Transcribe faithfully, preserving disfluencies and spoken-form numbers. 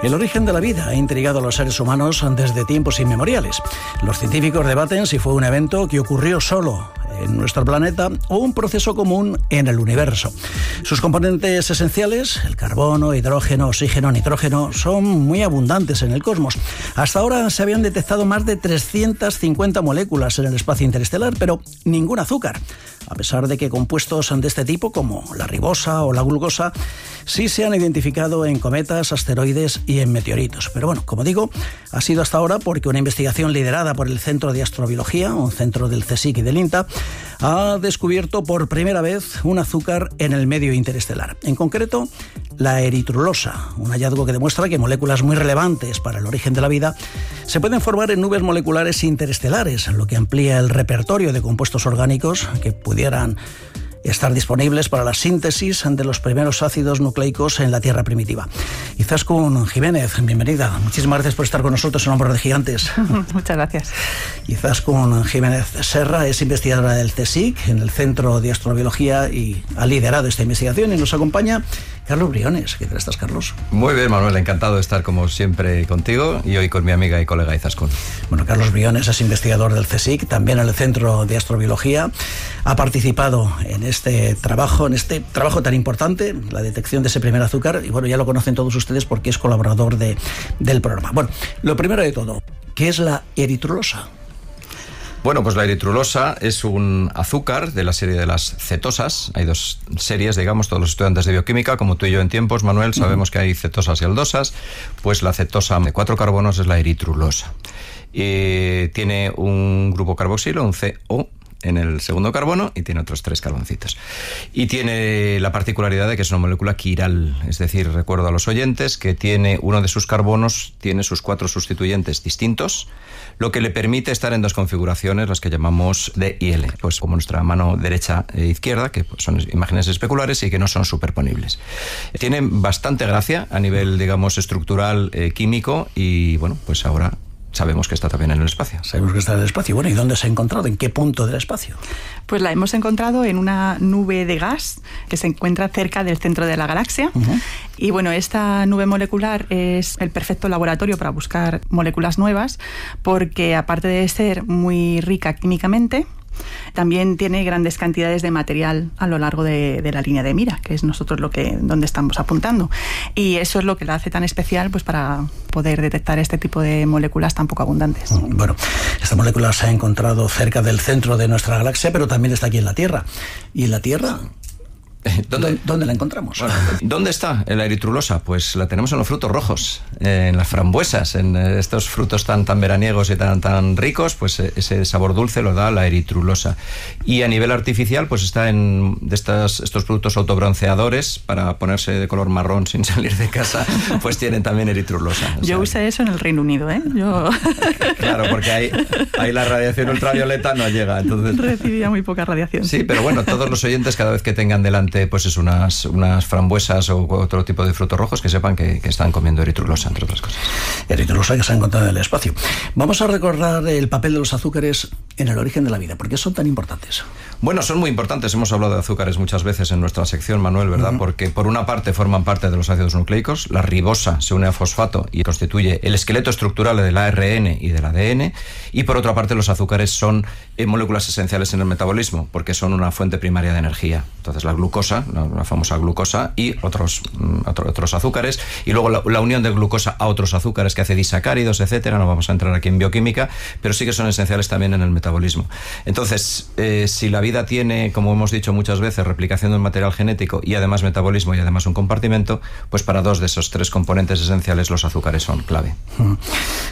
El origen de la vida ha intrigado a los seres humanos desde tiempos inmemoriales. Los científicos debaten si fue un evento que ocurrió solo en nuestro planeta o un proceso común en el universo. Sus componentes esenciales, el carbono, hidrógeno, oxígeno, nitrógeno, son muy abundantes en el cosmos. Hasta ahora se habían detectado más de trescientas cincuenta moléculas en el espacio interestelar, pero ningún azúcar, a pesar de que compuestos de este tipo, como la ribosa o la glucosa, sí se han identificado en cometas, asteroides y en meteoritos. Pero bueno, como digo, ha sido hasta ahora porque una investigación liderada por el Centro de Astrobiología, un centro del CSIC y del INTA, ha descubierto por primera vez un azúcar en el medio interestelar. En concreto, la eritrulosa, un hallazgo que demuestra que moléculas muy relevantes para el origen de la vida se pueden formar en nubes moleculares interestelares, lo que amplía el repertorio de compuestos orgánicos que pudieran estar disponibles para la síntesis de los primeros ácidos nucleicos en la Tierra primitiva. Izaskun Jiménez, bienvenida. Muchísimas gracias por estar con nosotros en Hombros de Gigantes. Muchas gracias. Izaskun Jiménez Serra es investigadora del CSIC, en el Centro de Astrobiología, y ha liderado esta investigación, y nos acompaña Carlos Briones. ¿Qué tal estás, Carlos? Muy bien, Manuel, encantado de estar como siempre contigo y hoy con mi amiga y colega Izaskun. Bueno, Carlos Briones es investigador del CSIC, también en el Centro de Astrobiología. Ha participado en este trabajo, en este trabajo tan importante, la detección de ese primer azúcar, y bueno, ya lo conocen todos ustedes porque es colaborador de, del programa. Bueno, lo primero de todo, ¿qué es la eritrulosa? Bueno, pues la eritrulosa es un azúcar de la serie de las cetosas. Hay dos series, digamos, todos los estudiantes de bioquímica, como tú y yo en tiempos, Manuel, sabemos que hay cetosas y aldosas. Pues la cetosa de cuatro carbonos es la eritrulosa. Y tiene un grupo carboxilo, un C O, en el segundo carbono, y tiene otros tres carboncitos. Y tiene la particularidad de que es una molécula quiral, es decir, recuerdo a los oyentes que tiene uno de sus carbonos, tiene sus cuatro sustituyentes distintos, lo que le permite estar en dos configuraciones, las que llamamos D y L, pues como nuestra mano derecha e izquierda, que son imágenes especulares y que no son superponibles. Tiene bastante gracia a nivel, digamos, estructural, eh, químico, y bueno, pues ahora sabemos que está también en el espacio. Sabemos que está en el espacio. Bueno, ¿y dónde se ha encontrado? ¿En qué punto del espacio? Pues la hemos encontrado en una nube de gas que se encuentra cerca del centro de la galaxia. Uh-huh. Y bueno, esta nube molecular es el perfecto laboratorio para buscar moléculas nuevas, porque aparte de ser muy rica químicamente, también tiene grandes cantidades de material a lo largo de, de la línea de mira, que es nosotros lo que donde estamos apuntando. Y eso es lo que la hace tan especial, pues para poder detectar este tipo de moléculas tan poco abundantes. Bueno, esta molécula se ha encontrado cerca del centro de nuestra galaxia, pero también está aquí en la Tierra. ¿Y en la Tierra? ¿Dónde, ¿Dónde la encontramos? Bueno, ¿dónde está la eritrulosa? Pues la tenemos en los frutos rojos, eh, en las frambuesas, en estos frutos tan, tan veraniegos y tan, tan ricos, pues ese sabor dulce lo da la eritrulosa. Y a nivel artificial, pues está en de estas, estos productos autobronceadores para ponerse de color marrón sin salir de casa, pues tienen también eritrulosa. Yo sea, usé eso en el Reino Unido, ¿eh? Yo... Claro, porque ahí, ahí la radiación ultravioleta no llega. Entonces... Recibía muy poca radiación. Sí, pero bueno, todos los oyentes, cada vez que tengan delante pues es unas, unas frambuesas o otro tipo de frutos rojos, que sepan que, que están comiendo eritrulosa, entre otras cosas. Eritrulosa que se ha encontrado en el espacio. Vamos a recordar el papel de los azúcares en el origen de la vida. ¿Por qué son tan importantes? Bueno, son muy importantes. Hemos hablado de azúcares muchas veces en nuestra sección, Manuel, ¿verdad? Uh-huh. Porque por una parte forman parte de los ácidos nucleicos. La ribosa se une a fosfato y constituye el esqueleto estructural del A R N y del A D N. Y por otra parte, los azúcares son eh, moléculas esenciales en el metabolismo, porque son una fuente primaria de energía. Entonces la glucosa, la, la famosa glucosa, y otros, otro, otros azúcares, y luego la, la unión de glucosa a otros azúcares que hace disacáridos, etcétera. No vamos a entrar aquí en bioquímica, pero sí que son esenciales también en el metabolismo. Entonces, eh, si la vida tiene, como hemos dicho muchas veces, replicación del material genético y además metabolismo y además un compartimento, pues para dos de esos tres componentes esenciales los azúcares son clave.